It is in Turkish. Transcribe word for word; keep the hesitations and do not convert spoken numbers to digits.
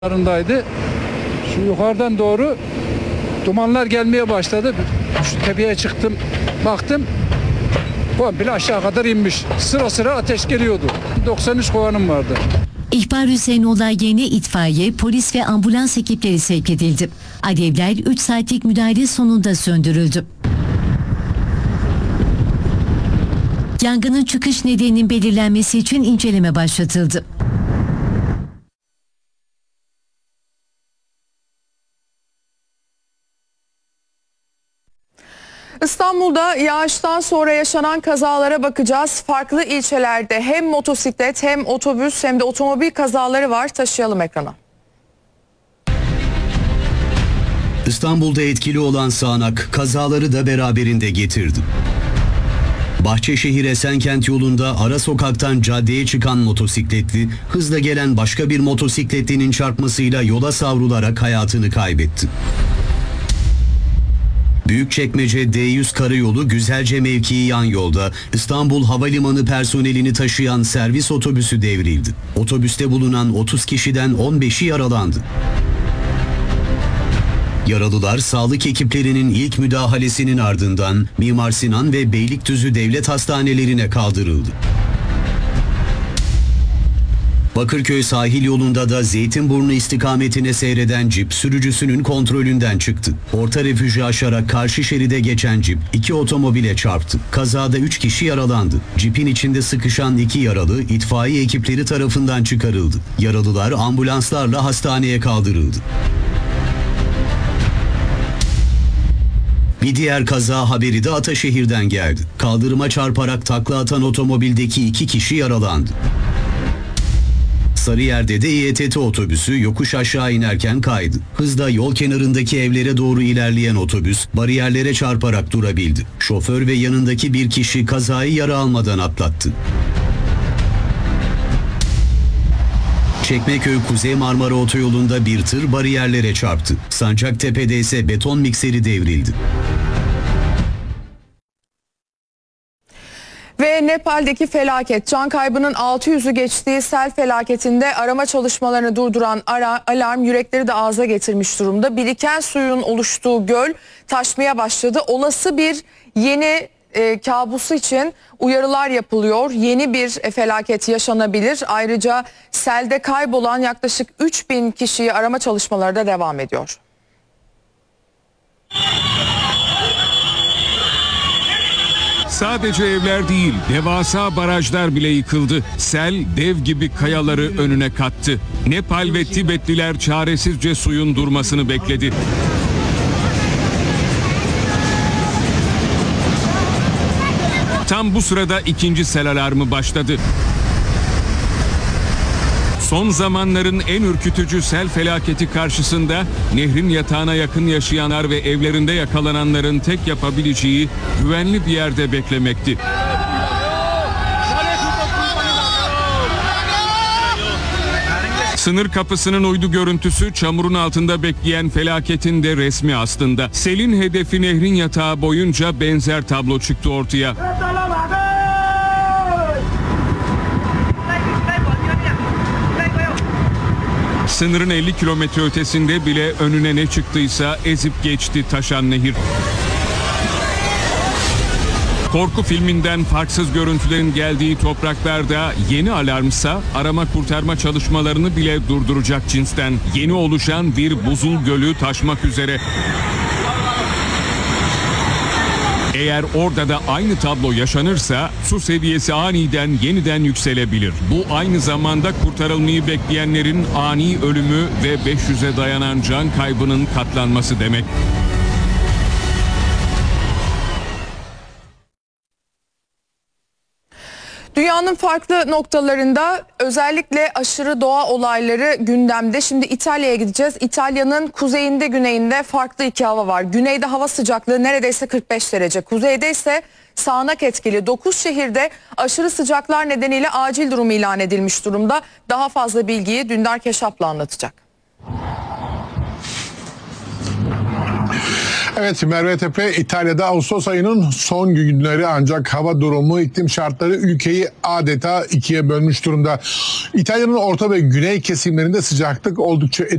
Şu yukarıdan doğru dumanlar gelmeye başladı. Şu tepeye çıktım, baktım komple aşağı kadar inmiş. Sıra sıra ateş geliyordu. doksan üç kovanım vardı. İhbar üzerine olay yerine itfaiye, polis ve ambulans ekipleri sevk edildi. Alevler üç saatlik müdahale sonunda söndürüldü. Yangının çıkış nedeninin belirlenmesi için inceleme başlatıldı. İstanbul'da yağıştan sonra yaşanan kazalara bakacağız. Farklı ilçelerde hem motosiklet hem otobüs hem de otomobil kazaları var. Taşıyalım ekrana. İstanbul'da etkili olan sağanak kazaları da beraberinde getirdi. Bahçeşehir Esenkent yolunda ara sokaktan caddeye çıkan motosikletli, hızla gelen başka bir motosikletlinin çarpmasıyla yola savrularak hayatını kaybetti. Büyükçekmece D yüz karayolu Güzelce mevkii yan yolda İstanbul Havalimanı personelini taşıyan servis otobüsü devrildi. Otobüste bulunan otuz kişiden on beşi yaralandı. Yaralılar sağlık ekiplerinin ilk müdahalesinin ardından Mimar Sinan ve Beylikdüzü devlet hastanelerine kaldırıldı. Bakırköy sahil yolunda da Zeytinburnu istikametine seyreden cip sürücüsünün kontrolünden çıktı. Orta refüjü aşarak karşı şeride geçen cip iki otomobile çarptı. Kazada üç kişi yaralandı. Cipin içinde sıkışan iki yaralı itfaiye ekipleri tarafından çıkarıldı. Yaralılar ambulanslarla hastaneye kaldırıldı. Bir diğer kaza haberi de Ataşehir'den geldi. Kaldırıma çarparak takla atan otomobildeki iki kişi yaralandı. Sarıyer'de de İ E T T otobüsü yokuş aşağı inerken kaydı. Hızla yol kenarındaki evlere doğru ilerleyen otobüs bariyerlere çarparak durabildi. Şoför ve yanındaki bir kişi kazayı yara almadan atlattı. Çekmeköy Kuzey Marmara Otoyolu'nda bir tır bariyerlere çarptı. Sancaktepe'de ise beton mikseri devrildi. Ve Nepal'deki felaket, can kaybının altı yüzü geçtiği sel felaketinde arama çalışmalarını durduran ara, alarm yürekleri de ağza getirmiş durumda. Biriken suyun oluştuğu göl taşmaya başladı. Olası bir yeni e, kabusu için uyarılar yapılıyor. Yeni bir e, felaket yaşanabilir. Ayrıca selde kaybolan yaklaşık üç bin kişiyi arama çalışmaları da devam ediyor. Sadece evler değil, devasa barajlar bile yıkıldı. Sel dev gibi kayaları önüne kattı. Nepal ve Tibetliler çaresizce suyun durmasını bekledi. Tam bu sırada ikinci sel alarmı başladı. Son zamanların en ürkütücü sel felaketi karşısında nehrin yatağına yakın yaşayanlar ve evlerinde yakalananların tek yapabileceği güvenli bir yerde beklemekti. Sınır kapısının uydu görüntüsü çamurun altında bekleyen felaketin de resmi aslında. Selin hedefi nehrin yatağı boyunca benzer tablo çıktı ortaya. Sınırın elli kilometre ötesinde bile önüne ne çıktıysa ezip geçti taşan nehir. Korku filminden farksız görüntülerin geldiği topraklarda yeni alarmsa arama kurtarma çalışmalarını bile durduracak cinsten. Yeni oluşan bir buzul gölü taşmak üzere. Eğer orada da aynı tablo yaşanırsa su seviyesi aniden yeniden yükselebilir. Bu aynı zamanda kurtarılmayı bekleyenlerin ani ölümü ve beş yüze dayanan can kaybının katlanması demek. Dünyanın farklı noktalarında özellikle aşırı doğa olayları gündemde. Şimdi İtalya'ya gideceğiz. İtalya'nın kuzeyinde güneyinde farklı iki hava var. Güneyde hava sıcaklığı neredeyse kırk beş derece. Kuzeyde ise sağanak etkili. dokuz şehirde aşırı sıcaklar nedeniyle acil durum ilan edilmiş durumda. Daha fazla bilgiyi Dündar Keşap'la anlatacak. Evet Merve Tepe, İtalya'da Ağustos ayının son günleri ancak hava durumu, iklim şartları ülkeyi adeta ikiye bölmüş durumda. İtalya'nın orta ve güney kesimlerinde sıcaklık oldukça